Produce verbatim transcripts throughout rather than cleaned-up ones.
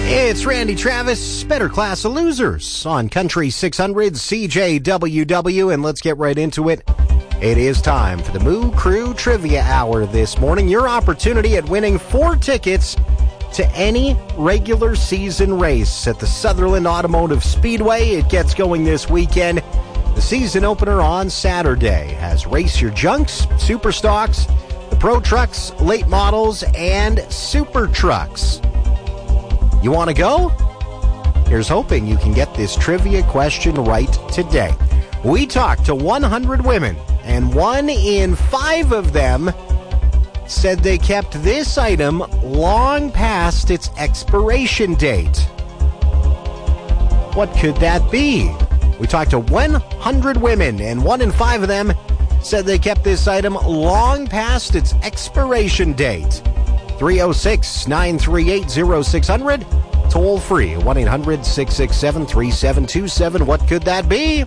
It's Randy Travis, Better Class of Losers on Country six hundred C J W W, and let's get right into it. It is time for the Moo Crew Trivia Hour this morning. Your opportunity at winning four tickets to any regular season race at the Sutherland Automotive Speedway. It gets going this weekend. The season opener on Saturday has Race Your Junks, Super Stocks, the Pro Trucks, Late Models, and Super Trucks. You want to go? Here's hoping you can get this trivia question right today. We talked to one hundred women, and one in five of them said they kept this item long past its expiration date. What could that be? We talked to one hundred women, and one in five of them said they kept this item long past its expiration date. three oh six, nine three eight, oh six hundred. Toll free, one eight hundred, six six seven, three seven two seven. What could that be?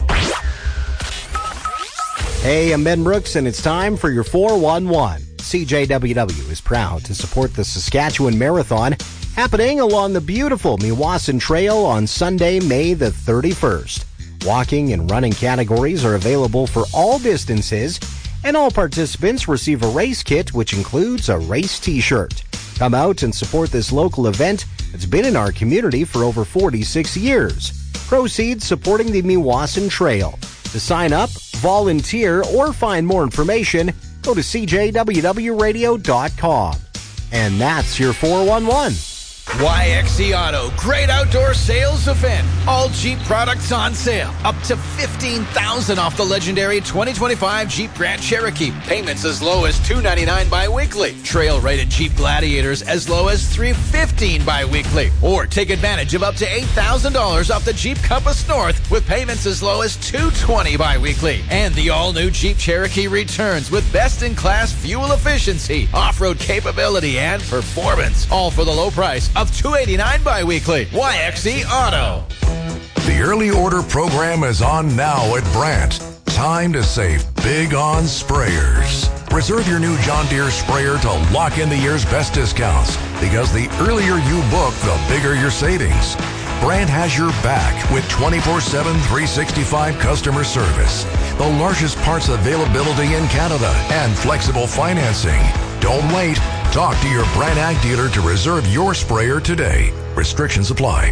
Hey, I'm Ben Brooks, and it's time for your four one one. C J W W is proud to support the Saskatchewan Marathon, happening along the beautiful Meewasin Trail on Sunday, May the thirty-first. Walking and running categories are available for all distances, and all participants receive a race kit, which includes a race t-shirt. Come out and support this local event that's been in our community for over forty-six years. Proceeds supporting the Meewasin Trail. To sign up, volunteer, or find more information, go to c j w w radio dot com. And that's your four one one. Y X C Auto, great outdoor sales event. All Jeep products on sale. Up to fifteen thousand dollars off the legendary twenty twenty-five Jeep Grand Cherokee. Payments as low as two ninety-nine bi-weekly. Trail-rated Jeep Gladiators as low as three fifteen bi-weekly. Or take advantage of up to eight thousand dollars off the Jeep Compass North with payments as low as two twenty bi-weekly. And the all-new Jeep Cherokee returns with best-in-class fuel efficiency, off-road capability, and performance. All for the low price of two eighty-nine bi-weekly. Y X C Auto. The early order program is on now at Brandt. Time to save big on sprayers. Reserve your new John Deere sprayer to lock in the year's best discounts, because the earlier you book, the bigger your savings. Brandt has your back with twenty-four seven, three sixty-five customer service, the largest parts availability in Canada, and flexible financing. Don't wait. Talk to your Brandt Ag dealer to reserve your sprayer today. Restrictions apply.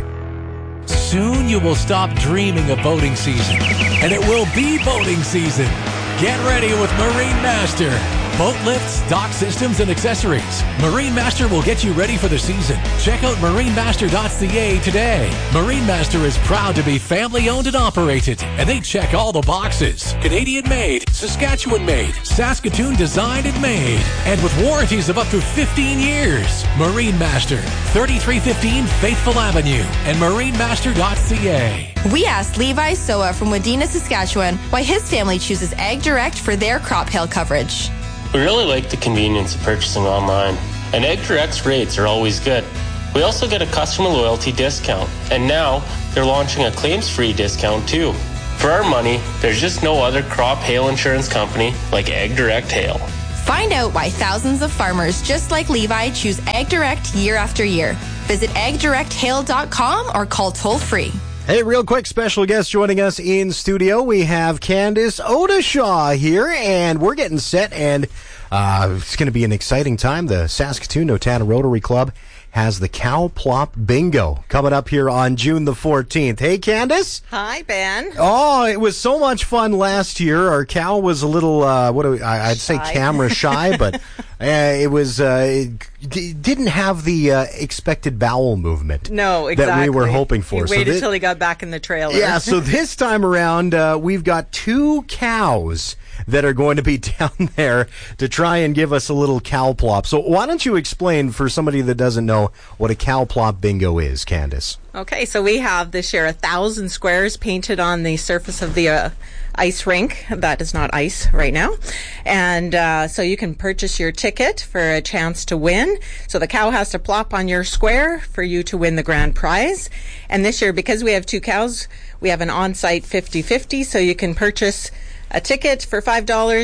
Soon you will stop dreaming of boating season, and it will be boating season. Get ready with Marine Master. Boat lifts, dock systems, and accessories. Marine Master will get you ready for the season. Check out marine master dot c a today. Marine Master is proud to be family-owned and operated, and they check all the boxes. Canadian-made, Saskatchewan-made, Saskatoon-designed and made, and with warranties of up to fifteen years. Marine Master, thirty-three fifteen Faithful Avenue, and marine master dot c a. We asked Levi Soa from Wadena, Saskatchewan, why his family chooses Ag Direct for their crop hail coverage. We really like the convenience of purchasing online, and Ag Direct's rates are always good. We also get a customer loyalty discount, and now they're launching a claims-free discount too. For our money, there's just no other crop hail insurance company like Ag Direct Hail. Find out why thousands of farmers just like Levi choose Ag Direct year after year. Visit ag direct hail dot com or call toll-free. Hey, real quick, special guest joining us in studio. We have Candice Odeshaw here, and we're getting set, and uh, it's going to be an exciting time. The Saskatoon-Notana Rotary Club has the Cow Plop Bingo coming up here on June the fourteenth. Hey, Candice. Hi, Ben. Oh, it was so much fun last year. Our cow was a little, uh, what do we, I, I'd Shy. say camera shy, but uh, it was, uh, it d- didn't have the uh, expected bowel movement. No, exactly. That we were hoping for. He So waited thi- till he got back in the trailer. Yeah, so this time around, uh, we've got two cows that are going to be down there to try and give us a little cow plop. So why don't you explain for somebody that doesn't know what a cow plop bingo is, Candice? Okay, so we have this year a thousand squares painted on the surface of the uh, ice rink. That is not ice right now. And uh, so you can purchase your ticket for a chance to win. So the cow has to plop on your square for you to win the grand prize. And this year, because we have two cows, we have an on-site fifty-fifty, so you can purchase a ticket for five dollars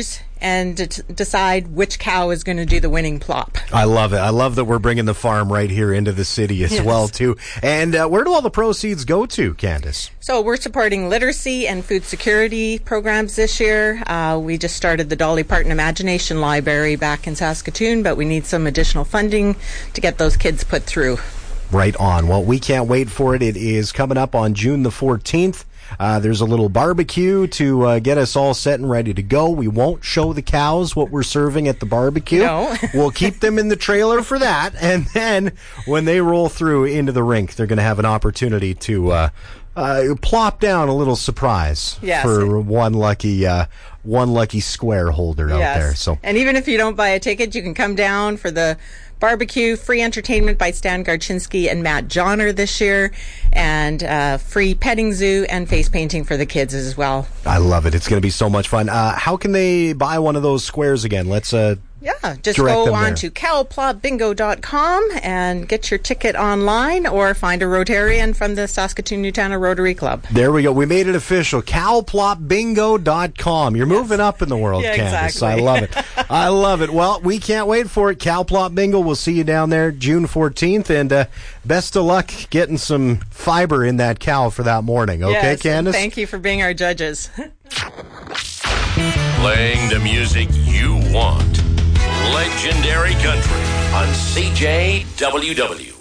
and d- decide which cow is going to do the winning plop. I love it. I love that we're bringing the farm right here into the city as Yes. well, too. And uh, where do all the proceeds go to, Candace? So we're supporting literacy and food security programs this year. Uh, we just started the Dolly Parton Imagination Library back in Saskatoon, but we need some additional funding to get those kids put through. Right on. Well, we can't wait for it. It is coming up on June the fourteenth. Uh, there's a little barbecue to uh, get us all set and ready to go. We won't show the cows what we're serving at the barbecue. No. We'll keep them in the trailer for that. And then when they roll through into the rink, they're going to have an opportunity to uh, uh, plop down a little surprise Yes. for one lucky uh, one lucky square holder out Yes. there. So, and even if you don't buy a ticket, you can come down for the barbecue, free entertainment by Stan Garchinsky and Matt Johnner this year, and uh, free petting zoo and face painting for the kids as well. I love it. It's going to be so much fun. Uh, how can they buy one of those squares again? Let's uh, Yeah, just direct go them on there. to cow plop bingo dot com and get your ticket online, or find a Rotarian from the Saskatoon-Newtowna Rotary Club. There we go. We made it official. cow plop bingo dot com. You're moving up in the world, Yeah, Candace. exactly. I love it. I love it. Well, we can't wait for it. Cow Plop Bingo. We'll see you down there June fourteenth. And uh, best of luck getting some fiber in that cow for that morning. Okay, Yes, and Candace? thank you for being our judges. Playing the music you want. Legendary Country on C J W W.